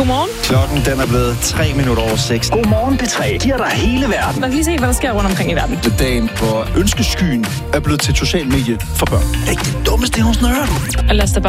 Godmorgen. Klokken den er blevet 6:03. Godmorgen P3 giver dig hele verden. Lad os lige se, hvad der sker rundt omkring i verden. Det er dagen, hvor ønskeskyen er blevet til et socialt medie for børn. Det dummeste hos nørden. Og lad os da